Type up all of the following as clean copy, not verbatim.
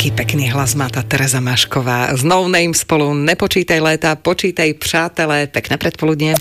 Aký pekný hlas má tá Tereza Mašková. S No Name spolu Nepočítaj léta, počítaj přátelé. Pekné predpoludnie.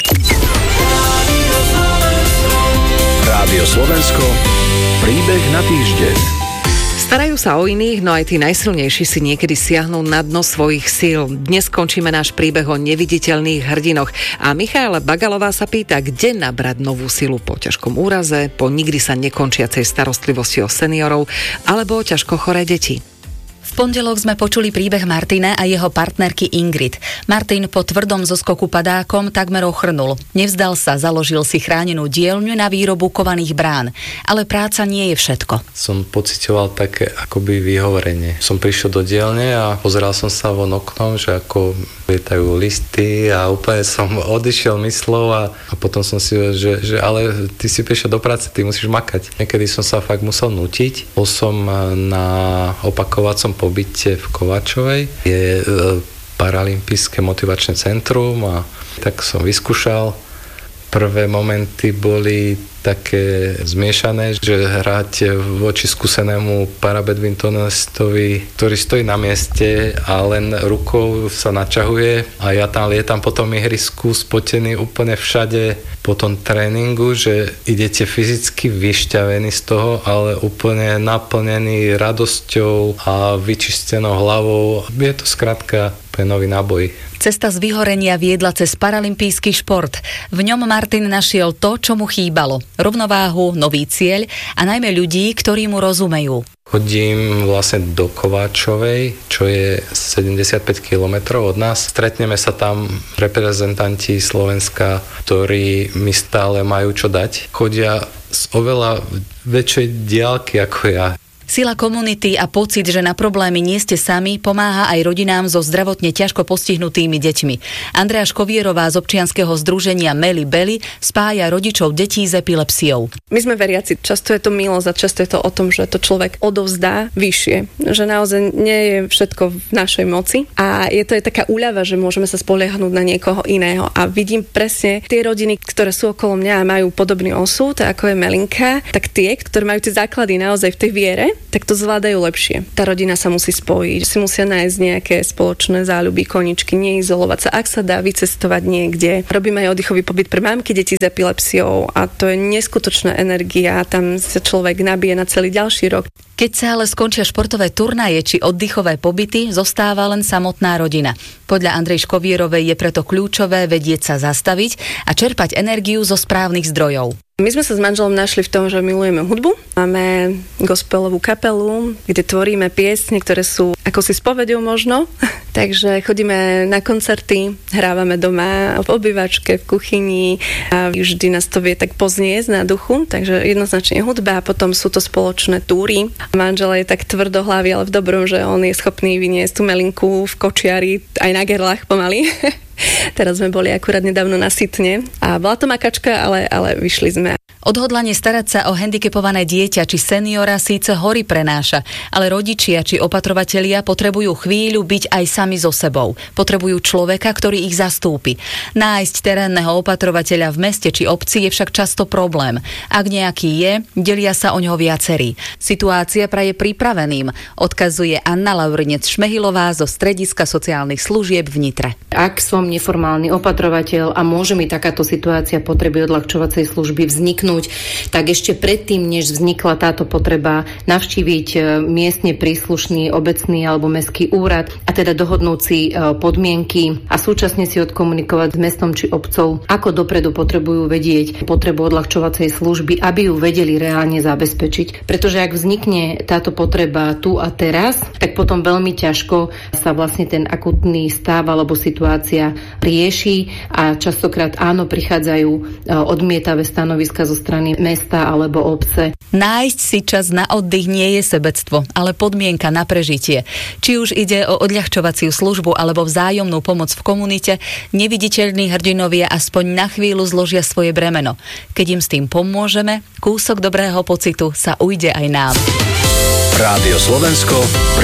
Rádio Slovensko, príbeh na týždeň. Starajú sa o iných, no aj tí najsilnejší si niekedy siahnu na dno svojich síl. Dnes skončíme náš príbeh o neviditeľných hrdinoch a Michaela Bagalová sa pýta, kde nabrať novú silu po ťažkom úraze, po nikdy sa nekončiacej starostlivosti o seniorov alebo o ťažko choré deti. V pondelok sme počuli príbeh Martina a jeho partnerky Ingrid. Martin po tvrdom zoskoku padákom takmer ochrnul. Nevzdal sa, založil si chránenú dielňu na výrobu kovaných brán. Ale práca nie je všetko. Som pociťoval také akoby vyhovorenie. Som prišiel do dielne a pozeral som sa von oknom, že ako lietajú listy a úplne som odišiel myslov a potom som si povedal, že ale ty si prišiel do práce, ty musíš makať. Niekedy som sa fakt musel nútiť. Bol som na opakovacom pobyte v Kovačovej. Je paralympijské motivačné centrum a tak som vyskúšal. Prvé momenty boli také zmiešané, že hrať voči skúsenému parabadmintonistovi, ktorý stojí na mieste a len rukou sa načahuje a ja tam lietam po tom ihrisku spotený úplne všade po tom tréningu, že idete fyzicky vyšťavení z toho, ale úplne naplnený radosťou a vyčistenou hlavou. Je to skrátka nový náboj. Cesta z vyhorenia viedla cez paralympijský šport. V ňom Martin našiel to, čo mu chýbalo. Rovnováhu, nový cieľ a najmä ľudí, ktorí mu rozumejú. Chodím vlastne do Kováčovej, čo je 75 km od nás. Stretneme sa tam reprezentanti Slovenska, ktorí mi stále majú čo dať. Chodia z oveľa väčšej diaľky ako ja. Sila komunity a pocit, že na problémy nie ste sami, pomáha aj rodinám so zdravotne ťažko postihnutými deťmi. Andrea Škovierová z občianskeho združenia Meli Beli spája rodičov detí s epilepsiou. My sme veriaci, často je to milosť a často je to o tom, že to človek odovzdá vyššie. Že naozaj nie je všetko v našej moci a je to aj taká úľava, že môžeme sa spoliehnuť na niekoho iného. A vidím presne tie rodiny, ktoré sú okolo mňa a majú podobný osud, ako je Melinka, tak tie, ktoré majú tie základy naozaj v tej viere, tak to zvládajú lepšie. Tá rodina sa musí spojiť, si musia nájsť nejaké spoločné záľuby, koničky, neizolovať sa, ak sa dá vycestovať niekde. Robíme aj oddychový pobyt pre mamky detí s epilepsiou a to je neskutočná energia, tam sa človek nabije na celý ďalší rok. Keď sa ale skončia športové turnaje či oddychové pobyty, zostáva len samotná rodina. Podľa Andrej Škovierovej je preto kľúčové vedieť sa zastaviť a čerpať energiu zo správnych zdrojov. My sme sa s manželom našli v tom, že milujeme hudbu. Máme gospelovú kapelu, kde tvoríme piesne, ktoré sú ako si spoveďou možno. Takže chodíme na koncerty, hrávame doma v obývačke, v kuchyni a vždy nás to vie tak pozniesť na duchu. Takže jednoznačne hudba a potom sú to spoločné túry. Manžel je tak tvrdohlavý, ale v dobrom, že on je schopný vyniesť tú Melinku v kočiari aj na gerlách pomaly. Teraz sme boli akurát nedávno na Sitne a bola to makačka, ale vyšli sme. Odhodlanie starať sa o handicapované dieťa či seniora síce hory prenáša, ale rodičia či opatrovatelia potrebujú chvíľu byť aj sami so sebou. Potrebujú človeka, ktorý ich zastúpi. Nájsť terénneho opatrovateľa v meste či obci je však často problém. Ak nejaký je, delia sa o ňoho viacerí. Situácia praje pripraveným, odkazuje Anna Laurinec-Šmehilová zo Strediska sociálnych služieb v Nitre. Ak som neformálny opatrovateľ a môže mi takáto situácia potreby odľahčovacej služby vzniknúť, tak ešte predtým, než vznikla táto potreba, navštíviť miestne príslušný obecný alebo mestský úrad a teda dohodnúť si podmienky a súčasne si odkomunikovať s mestom či obcou, ako dopredu potrebujú vedieť potrebu odľahčovacej služby, aby ju vedeli reálne zabezpečiť. Pretože ak vznikne táto potreba tu a teraz, tak potom veľmi ťažko sa vlastne ten akutný stav alebo situácia rieši a častokrát áno, prichádzajú odmietavé stanoviska zo strany mesta alebo obce. Nájsť si čas na oddych nie je sebectvo, ale podmienka na prežitie. Či už ide o odľahčovaciu službu alebo vzájomnú pomoc v komunite, neviditeľní hrdinovia aspoň na chvíľu zložia svoje bremeno. Keď im s tým pomôžeme, kúsok dobrého pocitu sa ujde aj nám. Rádio Slovensko